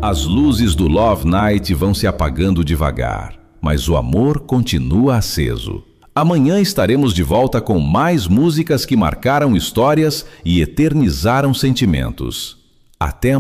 As luzes do Love Night vão se apagando devagar, mas o amor continua aceso. Amanhã estaremos de volta com mais músicas que marcaram histórias e eternizaram sentimentos. Até